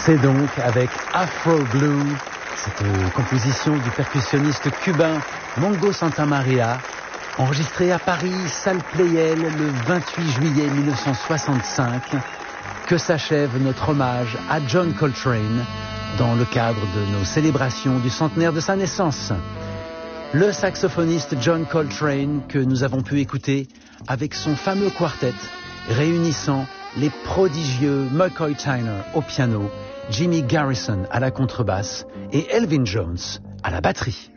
C'est donc avec Afro Blue, cette composition du percussionniste cubain Mongo Santamaria, enregistrée à Paris, salle Pleyel, le 28 juillet 1965, que s'achève notre hommage à John Coltrane dans le cadre de nos célébrations du centenaire de sa naissance. Le saxophoniste John Coltrane que nous avons pu écouter avec son fameux quartet réunissant les prodigieux McCoy Tyner au piano, Jimmy Garrison à la contrebasse et Elvin Jones à la batterie.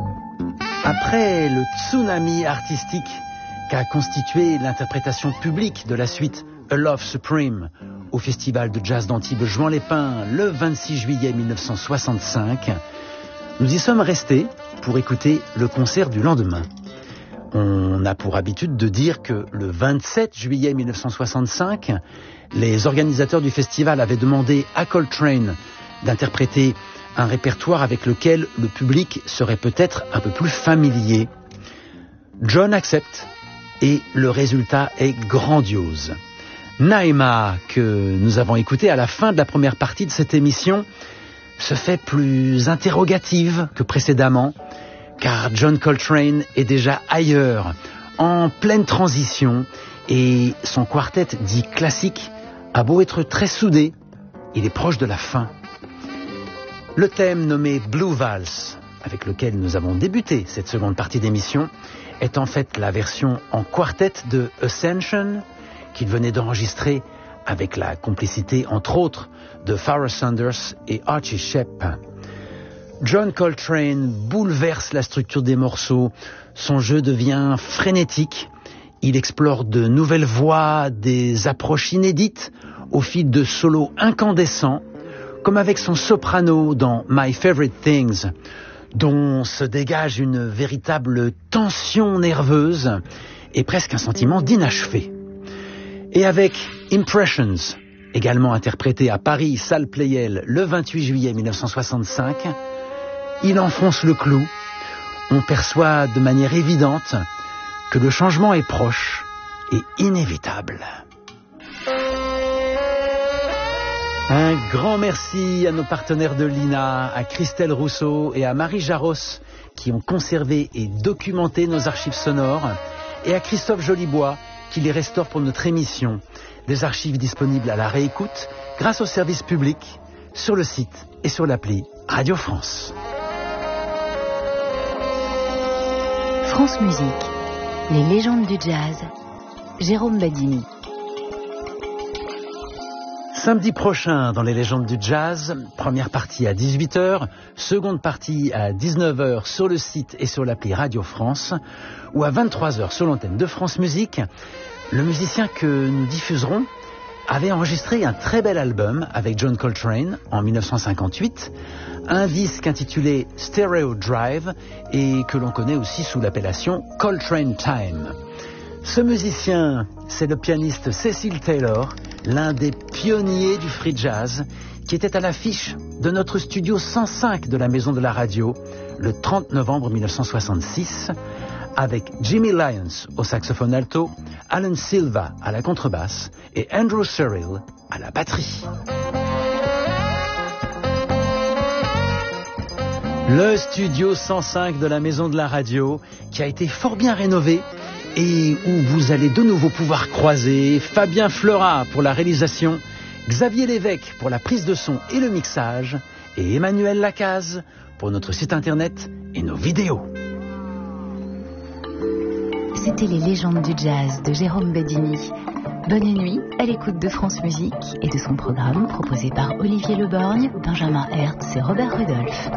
Après le tsunami artistique qu'a constitué l'interprétation publique de la suite A Love Supreme au Festival de Jazz d'Antibes Juan-les-Pins le 26 juillet 1965, nous y sommes restés pour écouter le concert du lendemain. On a pour habitude de dire que le 27 juillet 1965, les organisateurs du festival avaient demandé à Coltrane d'interpréter un répertoire avec lequel le public serait peut-être un peu plus familier. John accepte et le résultat est grandiose. Naïma, que nous avons écouté à la fin de la première partie de cette émission, se fait plus interrogative que précédemment, car John Coltrane est déjà ailleurs, en pleine transition, et son quartet dit classique a beau être très soudé, il est proche de la fin. Le thème nommé Blue Valse, avec lequel nous avons débuté cette seconde partie d'émission, est en fait la version en quartet de Ascension, qu'il venait d'enregistrer avec la complicité, entre autres, de Pharoah Sanders et Archie Shepp. John Coltrane bouleverse la structure des morceaux, son jeu devient frénétique, il explore de nouvelles voies, des approches inédites, au fil de solos incandescents, comme avec son soprano dans My Favorite Things, dont se dégage une véritable tension nerveuse et presque un sentiment d'inachevé. Et avec Impressions, également interprété à Paris, salle Pleyel, le 28 juillet 1965, il enfonce le clou. On perçoit de manière évidente que le changement est proche et inévitable. Un grand merci à nos partenaires de l'INA, à Christelle Rousseau et à Marie Jaros qui ont conservé et documenté nos archives sonores, et à Christophe Jolibois qui les restaure pour notre émission. Des archives disponibles à la réécoute grâce au service public sur le site et sur l'appli Radio France. France Musique, les légendes du jazz, Jérôme Badini. Samedi prochain dans les légendes du jazz, première partie à 18h, seconde partie à 19h sur le site et sur l'appli Radio France, ou à 23h sur l'antenne de France Musique. Le musicien que nous diffuserons avait enregistré un très bel album avec John Coltrane en 1958, un disque intitulé Stereo Drive et que l'on connaît aussi sous l'appellation Coltrane Time. Ce musicien, c'est le pianiste Cecil Taylor, l'un des pionniers du free jazz, qui était à l'affiche de notre studio 105 de la Maison de la Radio le 30 novembre 1966, avec Jimmy Lyons au saxophone alto, Alan Silva à la contrebasse et Andrew Cyril à la batterie. Le studio 105 de la Maison de la Radio, qui a été fort bien rénové et où vous allez de nouveau pouvoir croiser Fabien Fleurat pour la réalisation, Xavier Lévesque pour la prise de son et le mixage, et Emmanuel Lacaze pour notre site internet et nos vidéos. C'était les légendes du jazz de Jérôme Badini. Bonne nuit à l'écoute de France Musique et de son programme proposé par Olivier Leborgne, Benjamin Hertz et Robert Rudolph.